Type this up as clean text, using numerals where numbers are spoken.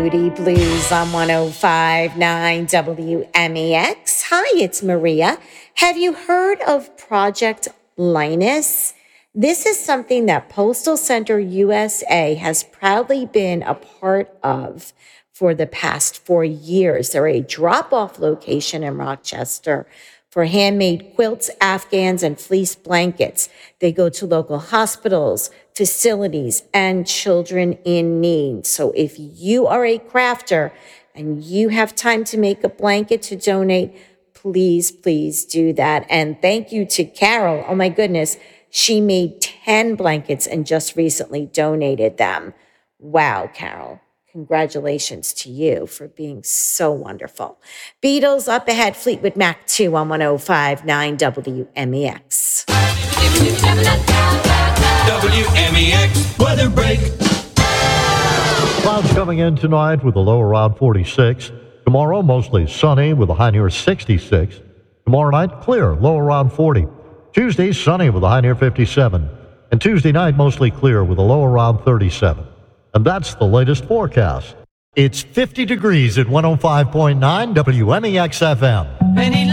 Moody Blues on 105.9 WMEX. Hi, it's Maria. Have you heard of Project Linus? This is something that Postal Center USA has proudly been a part of for the past 4 years. They're a drop-off location in Rochester for handmade quilts, afghans, and fleece blankets. They go to local hospitals, facilities, and children in need. So if you are a crafter and you have time to make a blanket to donate, please do that. And thank you to Carol. Oh my goodness, she made 10 blankets and just recently donated them. Wow, Carol. Congratulations to you for being so wonderful. Beatles up ahead, Fleetwood Mac 2 on 105.9 WMEX. WMEX weather break. Clouds coming in tonight with a low around 46. Tomorrow, mostly sunny with a high near 66. Tomorrow night, clear, low around 40. Tuesday, sunny with a high near 57. And Tuesday night, mostly clear with a low around 37. And that's the latest forecast. It's 50 degrees at 105.9 WMEX FM.